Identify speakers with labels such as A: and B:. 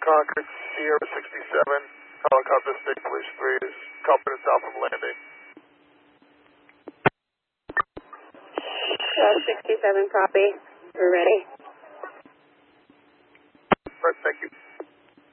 A: Concord, Sierra 67, helicopter State Police 3 is confidence south of landing.
B: 67 copy. We're ready.
A: Right, thank you.